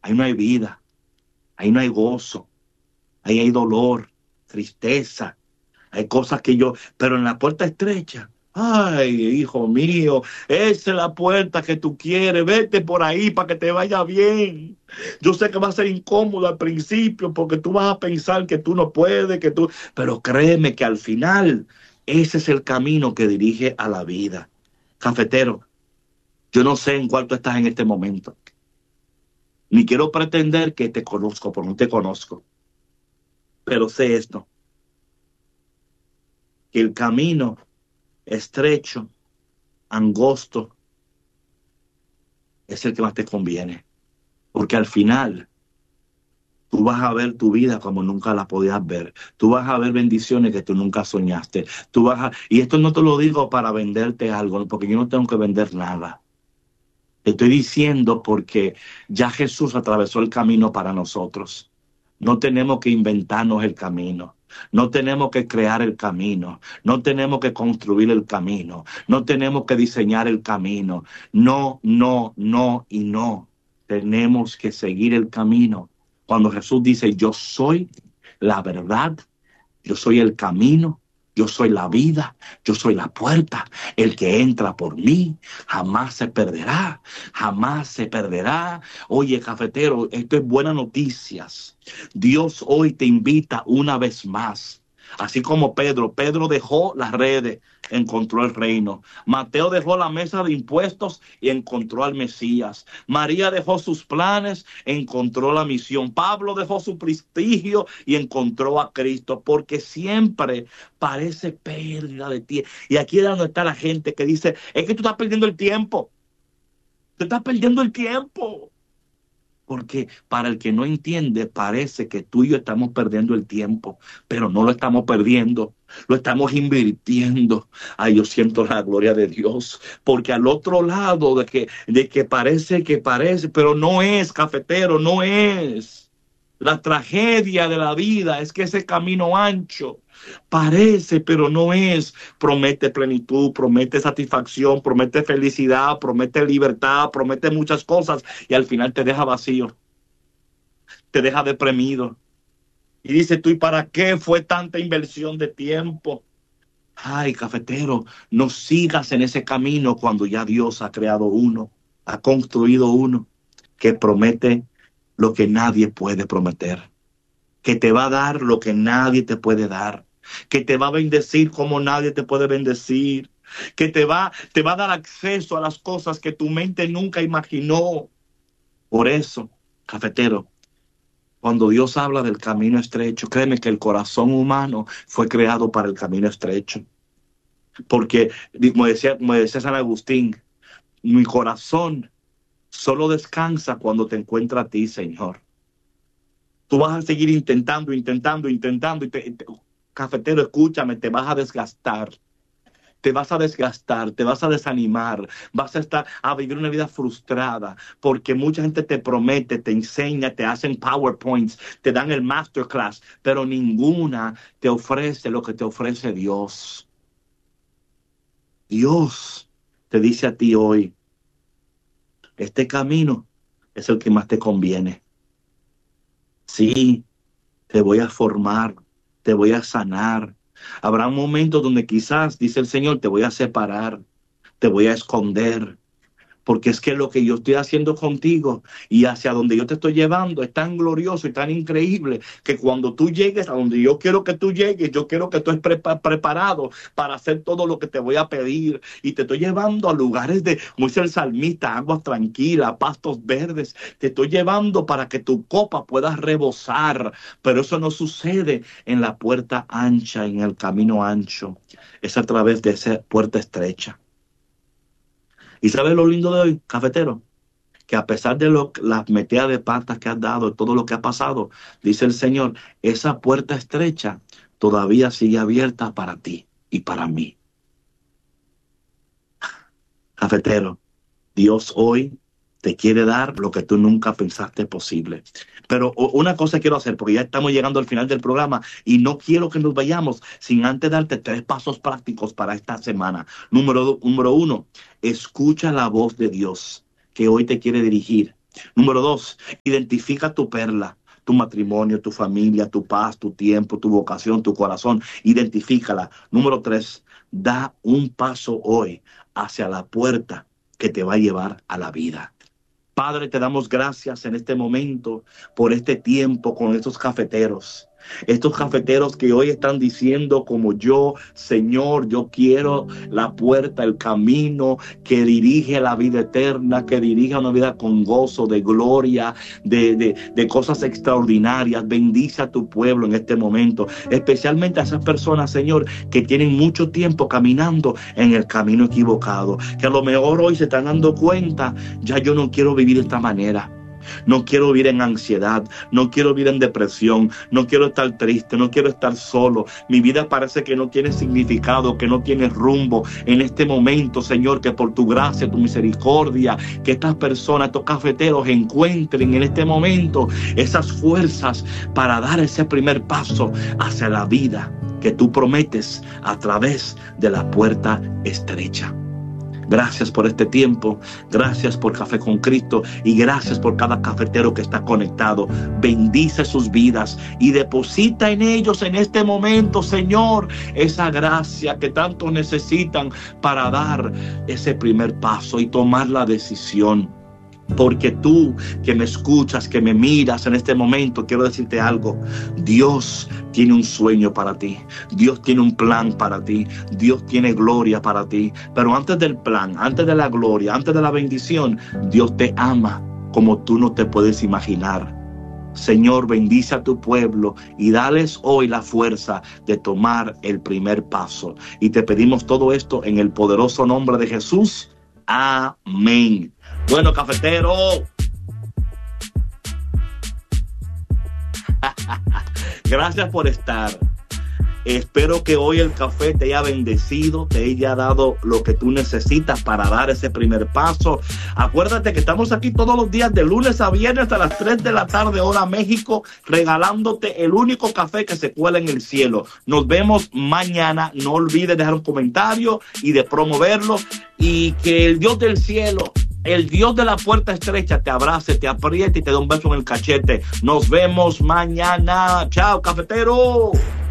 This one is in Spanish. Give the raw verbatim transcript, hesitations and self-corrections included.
ahí no hay vida, ahí no hay gozo, ahí hay dolor, tristeza, hay cosas que yo, pero en la puerta estrecha, ay, hijo mío, esa es la puerta que tú quieres, vete por ahí para que te vaya bien. Yo sé que va a ser incómodo al principio porque tú vas a pensar que tú no puedes, que tú, pero créeme que al final ese es el camino que dirige a la vida. Cafetero, yo no sé en cuál tú estás en este momento, ni quiero pretender que te conozco, porque no te conozco, pero sé esto, que el camino estrecho, angosto, es el que más te conviene. Porque al final, tú vas a ver tu vida como nunca la podías ver. Tú vas a ver bendiciones que tú nunca soñaste. Tú vas a... Y esto no te lo digo para venderte algo, porque yo no tengo que vender nada. Te estoy diciendo porque ya Jesús atravesó el camino para nosotros. No tenemos que inventarnos el camino. No tenemos que crear el camino. No tenemos que construir el camino. No tenemos que diseñar el camino. No, no, no y no. Tenemos que seguir el camino. Cuando Jesús dice, yo soy la verdad, yo soy el camino, yo soy la vida, yo soy la puerta. El que entra por mí jamás se perderá, jamás se perderá. Oye, cafetero, esto es buenas noticias. Dios hoy te invita una vez más. Así como Pedro, Pedro dejó las redes, encontró el reino. Mateo dejó la mesa de impuestos y encontró al Mesías. María dejó sus planes, encontró la misión. Pablo dejó su prestigio y encontró a Cristo, porque siempre parece pérdida de tiempo. Y aquí es donde está la gente que dice, es que tú estás perdiendo el tiempo. Tú estás perdiendo el tiempo. Porque para el que no entiende, parece que tú y yo estamos perdiendo el tiempo, pero no lo estamos perdiendo, lo estamos invirtiendo. Ay, yo siento la gloria de Dios, porque al otro lado de que, de que parece que parece, pero no es, cafetero, no es. La tragedia de la vida es que ese camino ancho parece, pero no es. Promete plenitud, promete satisfacción, promete felicidad, promete libertad, promete muchas cosas y al final te deja vacío, te deja deprimido. Y dice tú, ¿y para qué fue tanta inversión de tiempo? Ay, cafetero, no sigas en ese camino cuando ya Dios ha creado uno, ha construido uno que promete lo que nadie puede prometer, que te va a dar lo que nadie te puede dar, que te va a bendecir como nadie te puede bendecir, que te va, te va a dar acceso a las cosas que tu mente nunca imaginó. Por eso, cafetero, cuando Dios habla del camino estrecho, créeme que el corazón humano fue creado para el camino estrecho. Porque, como decía, como decía San Agustín, mi corazón solo descansa cuando te encuentra a ti, Señor. Tú vas a seguir intentando, intentando, intentando. Y te, te, cafetero, escúchame, te vas a desgastar. Te vas a desgastar, te vas a desanimar. Vas a estar a vivir una vida frustrada. Porque mucha gente te promete, te enseña, te hacen PowerPoints, te dan el masterclass. Pero ninguna te ofrece lo que te ofrece Dios. Dios te dice a ti hoy, este camino es el que más te conviene. Sí, te voy a formar, te voy a sanar. Habrá un momento donde quizás, dice el Señor, te voy a separar, te voy a esconder. Porque es que lo que yo estoy haciendo contigo y hacia donde yo te estoy llevando es tan glorioso y tan increíble que cuando tú llegues a donde yo quiero que tú llegues, yo quiero que tú estés pre- preparado para hacer todo lo que te voy a pedir. Y te estoy llevando a lugares de, como dice el salmista, aguas tranquilas, pastos verdes. Te estoy llevando para que tu copa pueda rebosar. Pero eso no sucede en la puerta ancha, en el camino ancho. Es a través de esa puerta estrecha. ¿Y sabes lo lindo de hoy, cafetero? Que a pesar de lo, las metidas de patas que has dado, todo lo que ha pasado, dice el Señor, esa puerta estrecha todavía sigue abierta para ti y para mí. Cafetero, Dios hoy te quiere dar lo que tú nunca pensaste posible. Pero una cosa quiero hacer, porque ya estamos llegando al final del programa y no quiero que nos vayamos sin antes darte tres pasos prácticos para esta semana. Número, número uno, escucha la voz de Dios que hoy te quiere dirigir Número dos, identifica tu perla, tu matrimonio, tu familia, tu paz, tu tiempo, tu vocación, tu corazón. Identifícala. Número tres, da un paso hoy hacia la puerta que te va a llevar a la vida. Padre, te damos gracias en este momento por este tiempo con estos cafeteros. Estos cafeteros que hoy están diciendo como yo, Señor, yo quiero la puerta, el camino que dirige a la vida eterna, que dirige a una vida con gozo, de gloria, de, de, de cosas extraordinarias. Bendice a tu pueblo en este momento, especialmente a esas personas, Señor, que tienen mucho tiempo caminando en el camino equivocado, que a lo mejor hoy se están dando cuenta, ya yo no quiero vivir de esta manera. No quiero vivir en ansiedad, no quiero vivir en depresión, no quiero estar triste, no quiero estar solo. Mi vida parece que no tiene significado, que no tiene rumbo. En este momento, Señor, que por tu gracia, tu misericordia, que estas personas, estos cafeteros encuentren en este momento esas fuerzas para dar ese primer paso hacia la vida que tú prometes a través de la puerta estrecha. Gracias por este tiempo, gracias por Café con Cristo y gracias por cada cafetero que está conectado. Bendice sus vidas y deposita en ellos en este momento, Señor, esa gracia que tanto necesitan para dar ese primer paso y tomar la decisión. Porque tú que me escuchas, que me miras en este momento, quiero decirte algo. Dios tiene un sueño para ti. Dios tiene un plan para ti. Dios tiene gloria para ti. Pero antes del plan, antes de la gloria, antes de la bendición, Dios te ama como tú no te puedes imaginar. Señor, bendice a tu pueblo y dales hoy la fuerza de tomar el primer paso. Y te pedimos todo esto en el poderoso nombre de Jesús. Amén. Bueno, cafetero. Gracias por estar. Espero que hoy el café te haya bendecido, te haya dado lo que tú necesitas para dar ese primer paso. Acuérdate que estamos aquí todos los días de lunes a viernes a las tres de la tarde, hora México, regalándote el único café que se cuela en el cielo. Nos vemos mañana. No olvides dejar un comentario y de promoverlo. Y que el Dios del cielo, el Dios de la puerta estrecha, te abrace, te apriete y te dé un beso en el cachete. Nos vemos mañana. Chao, cafetero.